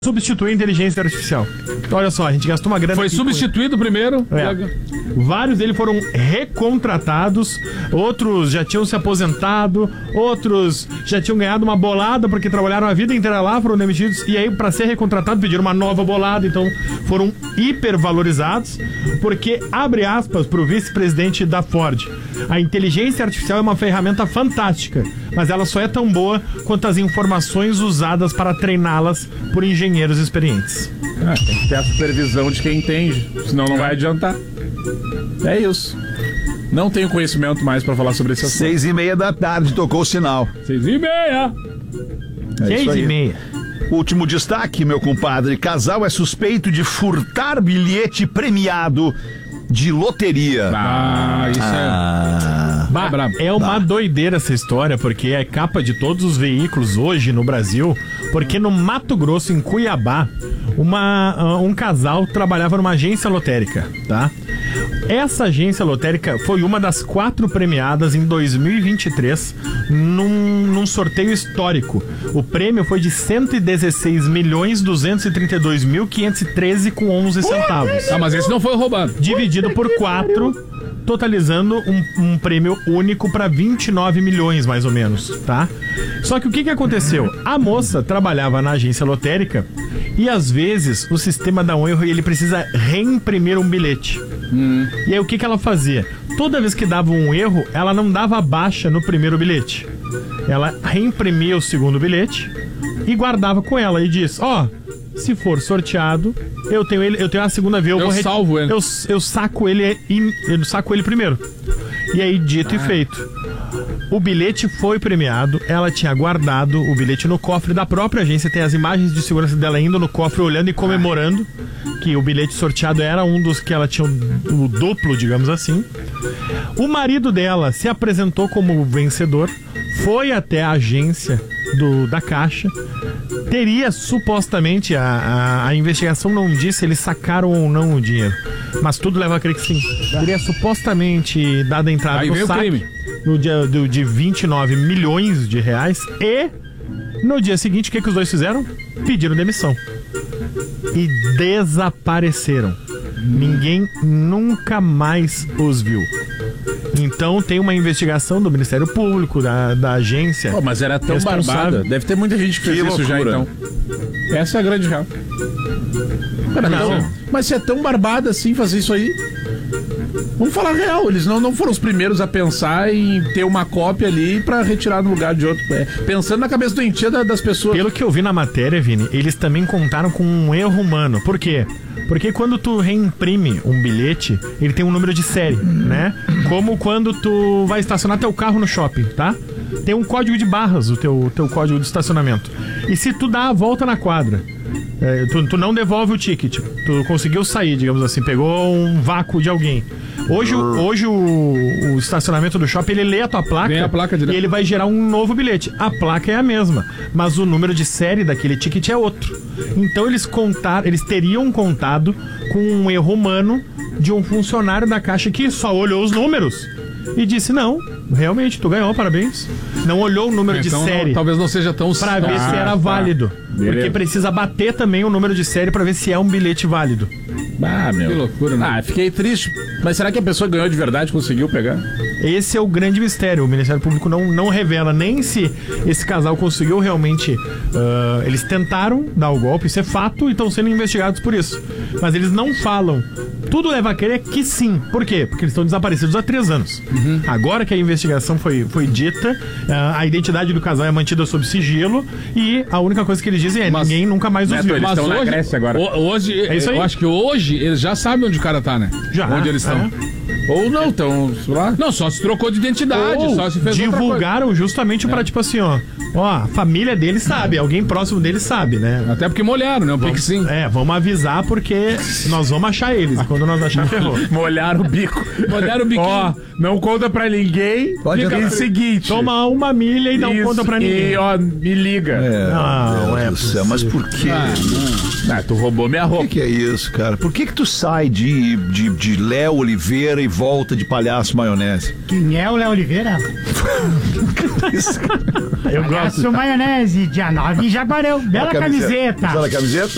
substituir a inteligência artificial. Então, olha só, a gente gastou uma grana... Foi substituído primeiro. Vários deles foram recontratados, outros já tinham se aposentado, outros já tinham ganhado uma bolada porque trabalharam a vida inteira lá, foram demitidos, e aí para ser recontratado pediram uma nova bolada, então foram hipervalorizados, porque, abre aspas pro vice-presidente da Ford, a inteligência artificial é uma ferramenta fantástica, mas ela só é tão boa quanto as informações usadas para treiná-las por engenheiros experientes. Tem que ter a supervisão de quem entende, senão não vai adiantar. É isso. Não tenho conhecimento mais pra falar sobre esse assunto. 6:30 da tarde, tocou o sinal. 6:30. 6:30. Último destaque, meu compadre. Casal é suspeito de furtar bilhete premiado de loteria. É uma doideira essa história, porque é capa de todos os veículos hoje no Brasil, porque no Mato Grosso, em Cuiabá, um casal trabalhava numa agência lotérica, tá? Essa agência lotérica foi uma das 4 premiadas em 2023 num sorteio histórico. O prêmio foi de R$116.232.513,11. Mas esse não foi roubado. Dividido por 4, totalizando um prêmio único para 29 milhões, mais ou menos, tá? Só que o que aconteceu? A moça trabalhava na agência lotérica e às vezes o sistema dá um erro e ele precisa reimprimir um bilhete. E aí o que ela fazia? Toda vez que dava um erro, ela não dava baixa no primeiro bilhete. Ela reimprimia o segundo bilhete e guardava com ela e diz: se for sorteado, eu tenho a segunda vez, salvo ele. Eu saco ele primeiro. E aí, dito e feito. O bilhete foi premiado, ela tinha guardado o bilhete no cofre da própria agência, tem as imagens de segurança dela indo no cofre, olhando e comemorando que o bilhete sorteado era um dos que ela tinha o duplo, digamos assim. O marido dela se apresentou como vencedor, foi até a agência da Caixa, teria supostamente, a investigação não disse se eles sacaram ou não o dinheiro, mas tudo leva a crer que sim. Teria supostamente dado a entrada no saque no dia de 29 milhões de reais e no dia seguinte o que os dois fizeram? Pediram demissão e desapareceram. Ninguém nunca mais os viu. Então tem uma investigação do Ministério Público, da agência. Mas era tão barbada. Deve ter muita gente que fez isso já, então. Essa é a grande real. Mas se é tão barbada assim fazer isso aí, vamos falar real, eles não foram os primeiros a pensar em ter uma cópia ali pra retirar no lugar de outro. Pensando na cabeça doentia das pessoas. Pelo que eu vi na matéria, Vini, eles também contaram com um erro humano. Por quê? Porque quando tu reimprime um bilhete, ele tem um número de série, né? Como quando tu vai estacionar teu carro no shopping, tá? Tem um código de barras, o teu código de estacionamento. E se tu dá a volta na quadra, tu não devolve o ticket, tu conseguiu sair, digamos assim, pegou um vácuo de alguém. Hoje o estacionamento do shopping, ele lê a tua placa, e ele vai gerar um novo bilhete. A placa é a mesma, mas o número de série daquele ticket é outro. Então eles teriam contado com um erro humano de um funcionário da Caixa que só olhou os números e disse: não, realmente, tu ganhou, parabéns. Não olhou o número de série. Talvez não seja tão... Pra ver se era válido. Beleza. Porque precisa bater também o número de série pra ver se é um bilhete válido. Meu. Que loucura, né? Fiquei triste. Mas será que a pessoa ganhou de verdade, conseguiu pegar? Esse é o grande mistério. O Ministério Público não revela nem se esse casal conseguiu realmente... eles tentaram dar o golpe, isso é fato, e estão sendo investigados por isso. Mas eles não falam. Tudo leva a crer que sim. Por quê? Porque eles estão desaparecidos há 3 anos. Agora que a investigação foi dita, a identidade do casal é mantida sob sigilo e a única coisa que eles dizem é: ninguém nunca mais os viu. Eles estão na Grécia agora. Hoje, eu acho que hoje eles já sabem onde o cara tá, né? Já. Onde eles estão. Ou não, estão lá. Não, só se trocou de identidade, ou só se fez divulgaram justamente pra, tipo assim, ó, a família dele sabe, alguém próximo dele sabe, né? Até porque molharam, né? Sim. Vamos avisar porque nós vamos achar eles. E quando nós achar, ferrou. Molharam o bico. Molharam o biquinho. Não conta pra ninguém. Pode fica o seguinte: toma 1 milha e não conta pra ninguém. E me liga. Não, mas por quê? Tu roubou minha roupa. O que é isso, cara? Por que tu sai de Léo Oliveira e volta de Palhaço Maionese? Quem é o Léo Oliveira? Eu gosto. Palhaço Maionese, dia 9 em Jaguarão. Bela camiseta. Bela camiseta?